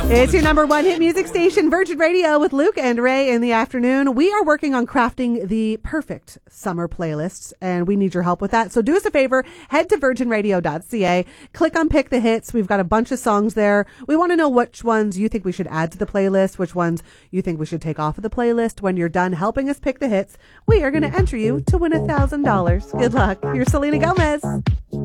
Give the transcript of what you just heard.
It's your number one hit music station, Virgin Radio, with Luke and Ray in the afternoon. We are working on crafting the perfect summer playlists, and we need your help with that. So do us a favor, head to virginradio.ca, click on Pick the Hits. We've got a bunch of songs there. We want to know which ones you think we should add to the playlist, which ones you think we should take off of the playlist. When you're done helping us pick the hits, we are going to enter you to win $1,000. Good luck. Here's Selena Gomez.